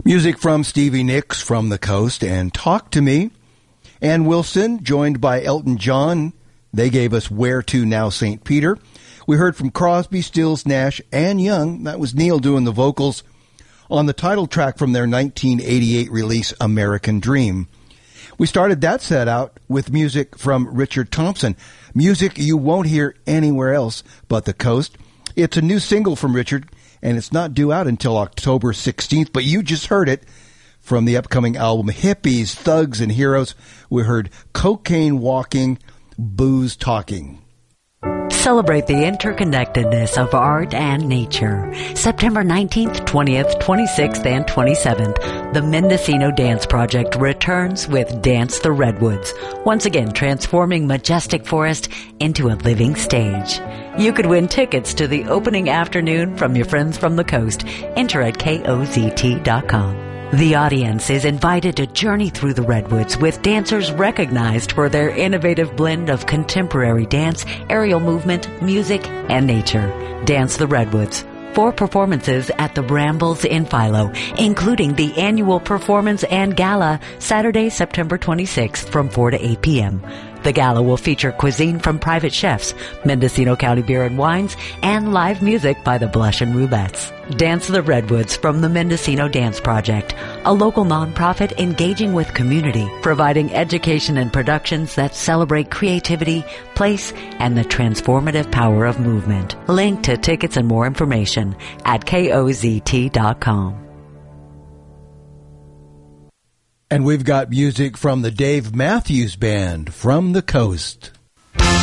Music from Stevie Nicks from the Coast and Talk to Me. Ann Wilson, joined by Elton John. They gave us Where To Now, St. Peter. We heard from Crosby, Stills, Nash, and Young. That was Neil doing the vocals on the title track from their 1988 release, American Dream. We started that set out with music from Richard Thompson. Music you won't hear anywhere else but the Coast. It's a new single from Richard, and it's not due out until October 16th, but you just heard it from the upcoming album Hippies, Thugs, and Heroes. We heard Cocaine Walking, Booze Talking. Celebrate the interconnectedness of art and nature. September 19th, 20th, 26th, and 27th, the Mendocino Dance Project returns with Dance the Redwoods, once again transforming majestic forest into a living stage. You could win tickets to the opening afternoon from your friends from the coast. Enter at KOZT.com. The audience is invited to journey through the Redwoods with dancers recognized for their innovative blend of contemporary dance, aerial movement, music, and nature. Dance the Redwoods. 4 performances at the Brambles in Philo, including the annual performance and gala Saturday, September 26th from 4 to 8 p.m. The gala will feature cuisine from private chefs, Mendocino County Beer and Wines, and live music by the Blush and Rubettes. Dance the Redwoods from the Mendocino Dance Project, a local nonprofit engaging with community, providing education and productions that celebrate creativity, place, and the transformative power of movement. Link to tickets and more information at KOZT.com. And we've got music from the Dave Matthews Band from the Coast.